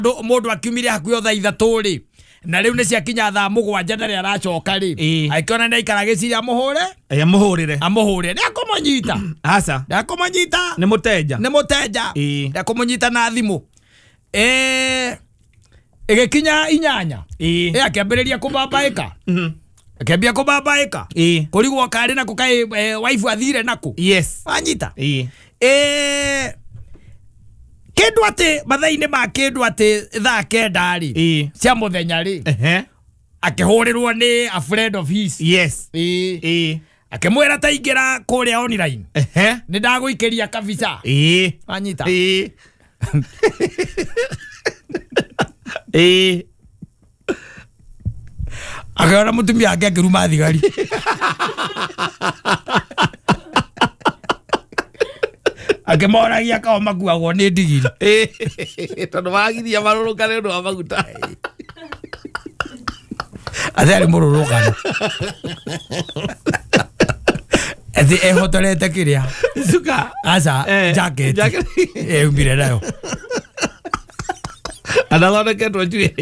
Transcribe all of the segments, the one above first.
mundu akiumire hakuyo tha ithaturi na riu ni ciakinya tha mugwanja ndari aracoka ri aikiona ni aikara giciria amuhurire ni akumonyita asa ni akumonyita ni muteja ni akumunyita na thimu igikinya inyanya akiambiriria kubambaika akambia kubambaika kurigwo kari na kukai wife athire naku anyita kindu ati mathaini ma kindu ati thaa kenda ri cia muthenya ri akihurirwo ni a friend of his akimwira taingira kuria online ni ndaguikeria kabisa anyita akaona mutumia yake akiruma thigari akimoragia kao makuagwo ni ndigiri tondu wagiria marurukane ndo amaguta athari mururukano ati ehotorete kiria suka asa jacket umbire nayo anathone ketwo njui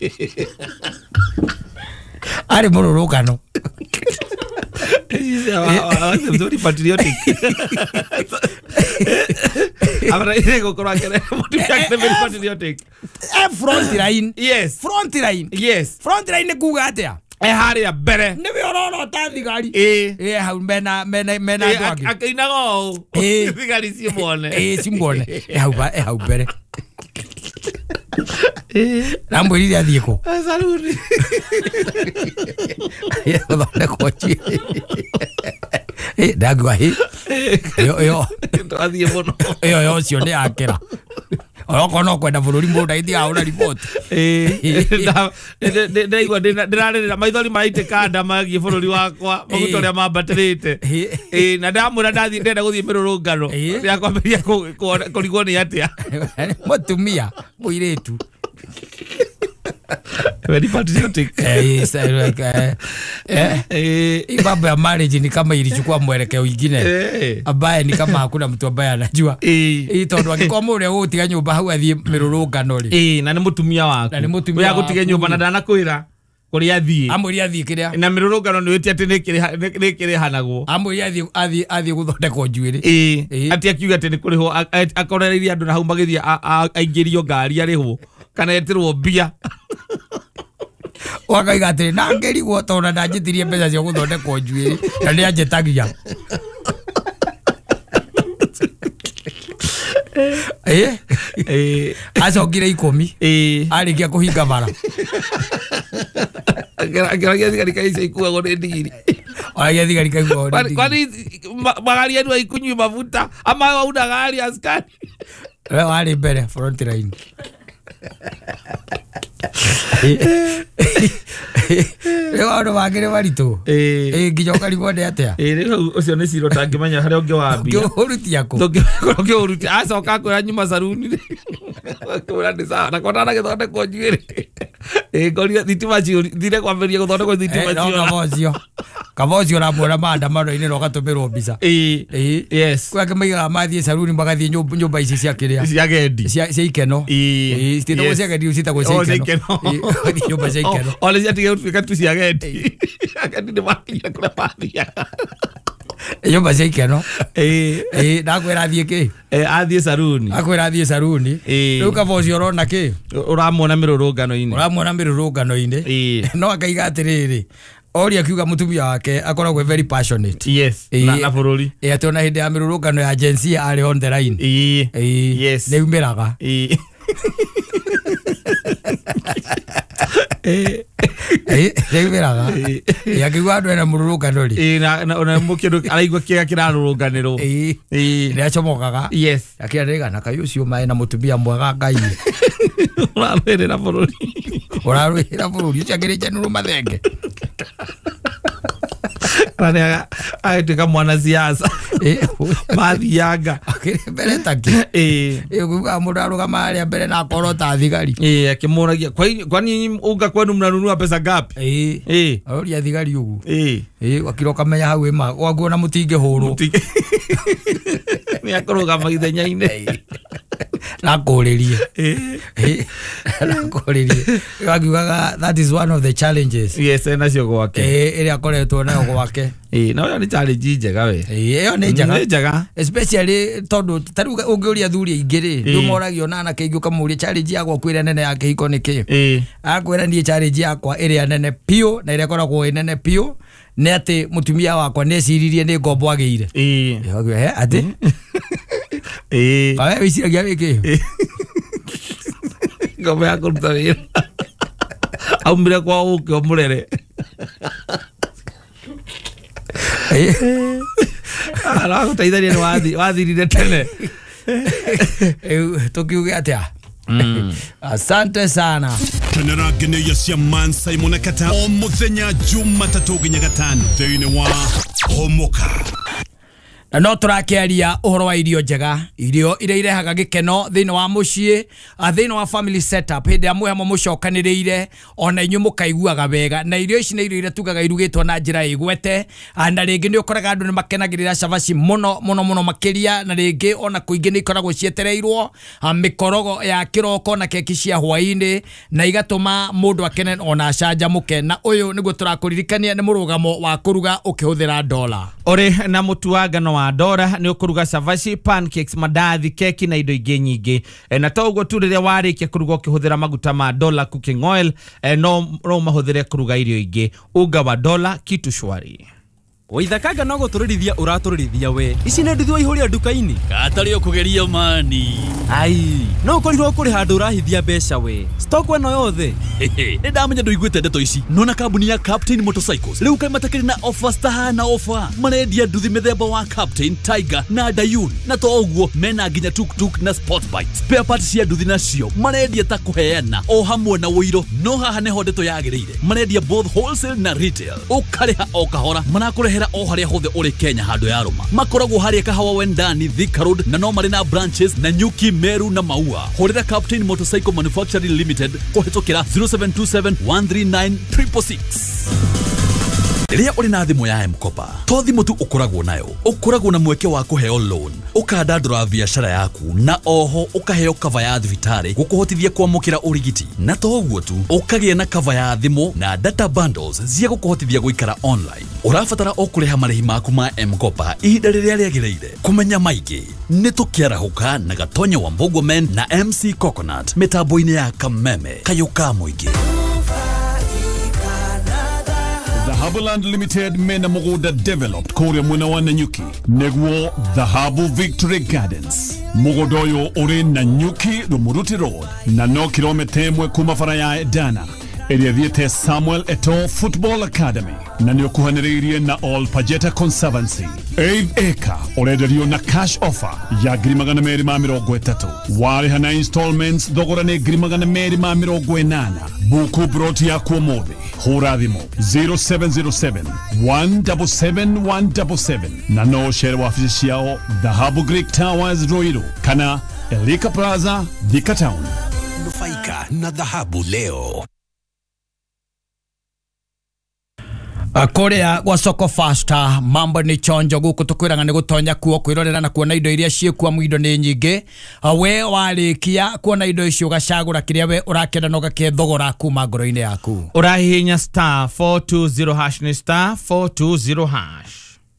ari mururukano very patriotic abra ile gukora kere motivate very patriotic front line kuga atia haria bere ni biororo ta thigari hau mena ndwagi akainago thigari simone hau bere namwirire athieko saluni thonde kochi ndagwa yo athie muno yo cio ni akira oko no kwenda bururi mundu aithi aura report ndaigua ndirarira maithori maite kanda magie bururi wakwa maguto ria mambatirite na ndamura ndathi ndenda guthie mirurungano ya kwambiria kurigwo ni atia mutumia muiretu very patriotic mambo ya marriage ni kama ilichukua mwelekeo mwingine ambaye ni kama hakuna mtu ambaye anajua tondu angikuwa mure gutiga nyumba hau athie mirurungano ri na ni mutumia waku ya gutiga nyumba na ndanakwira kuria athie amwiri athie kiria na mirurungano ni witi ati ni kiri hanagwo amwiri athie guthondekwo njuiri ati akiuga ati ni kuriho akorereirie andu na hau magithie aingirio ngari arihwo kana etirwo mbia wakaiga atiri na ngerigwo tondu ndanjitirie mbeca cia guthondekwo njuiri na ni anjetagia acokire 10 arikia kuhinga bara akiragia thigari kaisa ikuagwo ni ndigiri oragia thigari kaiguagwo ni ndigiri kwani magari yenu haikunywi mafuta ama wauna gari askari wewe wali mbere front line ndo wagire maritu nginya ukarigwo ndi atia riu ucio ni ciro tangimenya haria ungi wambia urutia ku ngi uruti acoka kwira nyuma saruni kwira ndi sawa na kona na githondekwo njuiri ngoria thitima cio thire kwamberia guthondekwo thitima cio kavocio ramwona maandamano-ini na ugatumirwo mbica kwa kimaigaga mathie saruni magathie nyumba ici cia kiria cia gendi cia ikeno cititagwo cia gendi citagwo cia ikeno nyumba cia ikeno ole ciatige gutuika tu cia gendi gendi ni makinya kuria mathia nyumba cia ikeno ndakwira athie ki athie saruni akwira athie saruni riu kavocio urona ki uramwona mirurungano-ini no akaiga atiriri ori akiuga mutumia wake akoragwo very passionate na bururi ati ona hindi ya mirurungano ya agency ari on the line ni umiraga umiraga yakiuga andu ena mururungano ri na mukindu araigua kiega kirarurunganirwo ni acomokaga akira na kayu cio mai na mutumia mwega ngai urarwirira bururi ucio agirije nuru mathenge Rania aituika mwana siasa mathianga mbere taki kuga mundu arugama aria mbere na akorwo ta thigari akimuragia kwani unga kwenu mnanunua pesa ngapi oria thigari ugu wakiroka menya hau ema waguona mutinge huru ni akorugama ithenya-ini Nakorerie. Nakorerie. Wagiwaga that is one of the challenges. Yes, ena cio gwake. Ere akoretwo nayo gwake. Na yo ni challenge njega we. Iyo ni njega. Ni njega. Especially tondu taru ungiuria thuri ingire ndumoragio nana ke igioka muri challenge yakwa kwira nene yake iko niki. Akwira ni challenge yakwa ere nene pio na ire koragwo nene pio. Ne ati mutumia wakwa neciririe ni ngombo ageire. Ati Awe wiciragia wiki. Ngombo ya kuruta wira. Aumire kwa uke omurere. Ala gutaithania ni wathirire tene. Tukiuge atia. Asante sana. Tenera gene yasia man Simon Kata o muthenya Jumatatu ginya gatano thini wa Homoka. Na no turakiaria uhoro wa irio njega, irio ire irehaga gikeno thini wa mucii, thini wa family setup hindi amwe hamwe mucokaniriire ona inyu mukaiguaga wega, na irio ici ni irio ire tugaga irugitwo na njira igwete, na ringi ni ukoraga andu ni makenagirira cabaci muno makiria, na ringi ona kuingi ni ikoragwo cietereirwo mikorogo ya kiroko na keki cia hwaini, na igatuma mundu akene ona canjamuke, na uyu niguo turakuririkania ni murugamo wa kuruga ukihuthira dola. Ore na mutu wa ngano wa dora ni ukuruga cabaci, pancakes, mandathi, keki na indo ingĩ nyingĩ. Na toguo tu rĩrĩa warĩkia kuruga ũkĩhũthĩra maguta ma dola cooking oil, no mahũthĩre kuruga irio ingĩ. Unga wa dola, kitu shwari. Waithakanga no guturithia uraturithia we. Ici nĩ nduthi ihũria nduka-inĩ. Katari okugeria mani. Ai, no korirwo kuri handu urahithia mbeca we. Stock eno yothe. Nĩ ndamenya ndũiguĩte ndeto ici. Nona kambuni ya Captain Motorcycles rĩu kaimatakĩrĩ na offers tahana offer. Marendia nduthi mĩthemba wa Captain, Tiger na Dayun. Na to ũguo mena nginya tuk-tuk na sport bike. Spare parts cia nduthi nacio marendia ta kũheana o hamwe na wũiro. No haha nĩho ndeto yagĩrĩire. Marendia both wholesale na retail. Ũkarĩha o kahora. Manakũrehera o haria hothe uri Kenya handu ya Roma. Makoragwo haria Kahawa Wendani, Thika Road, na no marĩ na branches na Nyuki, Meru na Maua. Horera Captain Motorcycle Manufacturing Limited kuhetũkĩra 0727 139 666. Rĩrĩa uri na thimũ ya M-Kopa, to thimũ tu ũkoragwo nayo, ũkoragwo na mweke wa kũheo loan, ũkandandũra biacara yaku, na oho ũkaheo cover ya thibitarĩ gũkũhotithia kwamũkĩra ũrigiti. Na to ũguo tu, ũkagĩa na cover ya thimũ na data bundles cia gũkũhotithia gũikara online. Ũrabatara o kũrĩha marĩhi maku ma M-Kopa ihinda rĩrĩa rĩagĩrĩire. Kũmenya maingĩ, nĩ tũkĩarahũka na Gatonyo wa Mbogomen na MC Coconut mĩtambo-inĩ ya Kameme, Kayuka mũingĩ. Dhahabuland Limited mena muguda developed Korea mwena wa Nanyuki neguo Dhahabu Victory Gardens. Muguda uyu uri Nanyuki Rumuruti Road na no kilomita imwe kuma bara ya Edana. Area thiete Samuel Eto'o Football Academy na ni okuhaniriirie na All Pajeta Conservancy. 8 acre urenderio na cash offer ya $230,000. Warĩha na installments thogora nĩ $280,000. Buku broti ya kuomothi hura thimo 0707 177 177 na no share wafici ciao Dhahabu Greek Towers Ruiru kana Elika Plaza Thika Town. Nufaika na Dhahabu leo. Korea gwa soko faster mambo ni chonjo guku tukwiranga ni gutonya kuo kwirorera na kuona indo iria ciekwa mwindo ni nyingi. We warikia kuona indo icio gacagura kiria we urakenda no gakethogora kuma ngoro-ini yaku. Urahihinya star 420 hash ni star 420 hash.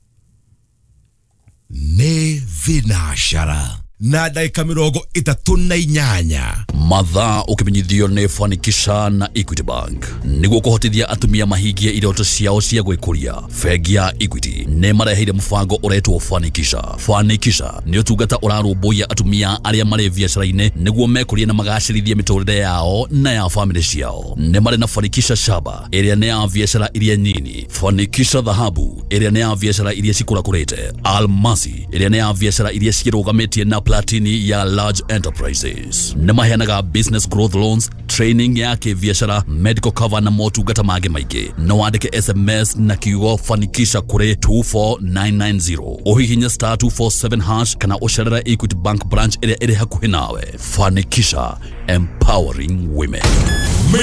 Nĩ vinashara na dakika 38 mathaa ukimenyithio ni Fanikisha na Equity Bank niguo kuhotithia atumia mahingie iroto ciao cia gwikuria. Bengi ya Equity ne mareheire mufango uretwo Fanikisha. Fanikisha ni utungata urarumbuia atumia aria mari biacara-ini niguo mekurie na magacirithie miturire yao na ya family ciao. Ne mari na Fanikisha Shaba iria ne ya biacara iria nini, Fanikisha Dhahabu iria ne ya biacara iria cikurakurite, Almasi iria ne ya biacara iria cirugametie na Platini ya large enterprises. Nemaheanaga business growth loans, training ya kibiashara, medical cover na motungata mangĩ maingĩ. No wandĩke SMS na kiugo Fanikisha kuri 24990. Uhihinya star 247 hash kana ucerere Equity Bank branch ĩrĩa ĩrĩ hakuhĩ nawe. Fanikisha, empowering women.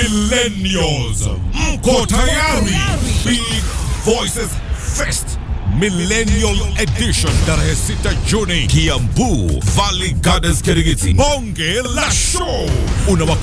Millennials, mko tayari? Big Voices Fest Millennial Edition tarehe 6 Juni, Kiambu Valley Gardens Kirigiti. Bonge la show.